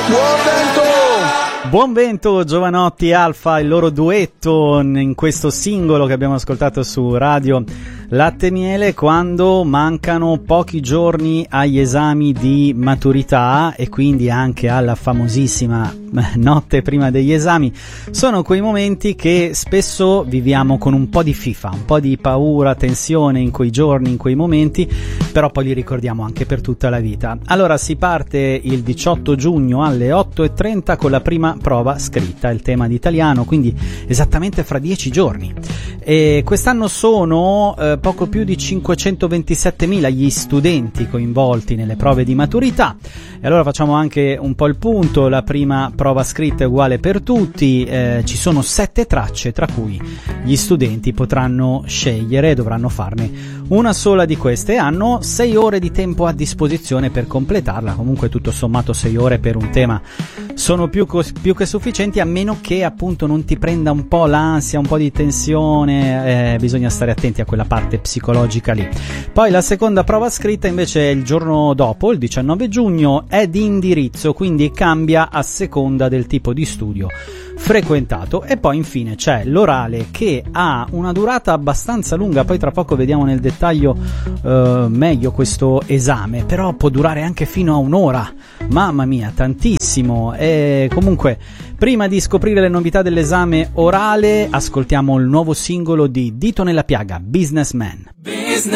Buon vento Giovanotti Alfa, il loro duetto in questo singolo che abbiamo ascoltato su Radio Latte e Miele, quando mancano pochi giorni agli esami di maturità e quindi anche alla famosissima notte prima degli esami. Sono quei momenti che spesso viviamo con un po' di fifa, un po' di paura, tensione in quei giorni, in quei momenti, però poi li ricordiamo anche per tutta la vita. Allora si parte il 18 giugno alle 8:30 con la prima prova scritta, il tema di italiano, quindi esattamente fra 10 giorni. E quest'anno sono poco più di 527.000 gli studenti coinvolti nelle prove di maturità. E allora facciamo anche un po' il punto. La prima prova scritta è uguale per tutti, ci sono 7 tracce tra cui gli studenti potranno scegliere, dovranno farne una sola di queste e hanno 6 ore di tempo a disposizione per completarla. Comunque tutto sommato 6 ore per un tema sono più che sufficienti, a meno che appunto non ti prenda un po' l'ansia, un po' di tensione, bisogna stare attenti a quella parte psicologica lì. Poi la seconda prova scritta invece è il giorno dopo, il 19 giugno, è di indirizzo, quindi cambia a seconda del tipo di studio frequentato. E poi infine c'è l'orale, che ha una durata abbastanza lunga, poi tra poco vediamo nel dettaglio meglio questo esame, però può durare anche fino a un'ora, mamma mia, tantissimo. E comunque prima di scoprire le novità dell'esame orale ascoltiamo il nuovo singolo di Dito nella piaga, Businessman.